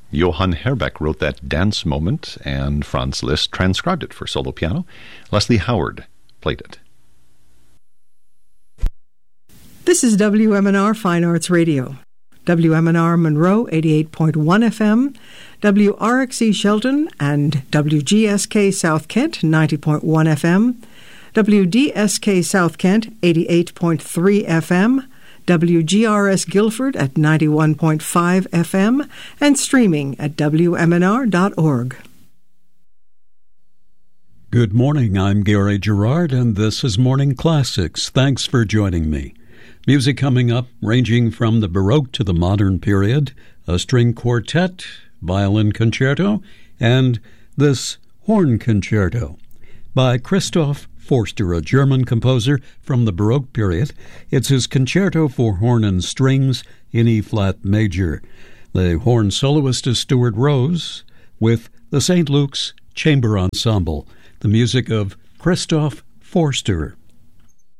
Johann Herbeck wrote that dance moment, and Franz Liszt transcribed it for solo piano. Leslie Howard played it. This is WMNR Fine Arts Radio. WMNR Monroe 88.1 FM, WRXE Shelton and WGSK South Kent 90.1 FM, WDSK South Kent 88.3 FM, WGRS Guilford at 91.5 FM, and streaming at WMNR.org. Good morning, I'm Gary Gerard, and this is Morning Classics. Thanks for joining me. Music coming up ranging from the Baroque to the modern period, a string quartet, violin concerto, and this horn concerto by Christoph Forster, a German composer from the Baroque period. It's his concerto for horn and strings in E-flat major. The horn soloist is Stuart Rose with the St. Luke's Chamber Ensemble, the music of Christoph Forster.